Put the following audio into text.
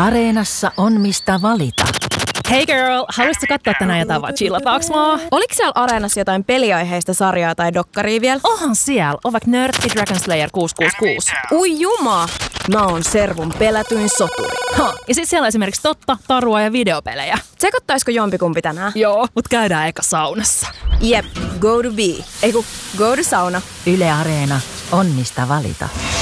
Areenassa on mistä valita. Hey girl, haluaisitko katsoa tänään jotain vai chillataaks mua? Oliko siellä Areenassa jotain peliaiheista sarjaa tai dokkaria vielä? Onhan siellä, on vaikka Nörtti Dragon Slayer 666. Ui juma! Mä oon Servun pelätyin soturi. Ja sit siellä on esimerkiksi totta, tarua ja videopelejä. Tsekottaisiko jompikumpi tänään? Joo, mut käydään eka saunassa. Jep, go to be. Go to sauna. Yle Areena on mistä valita.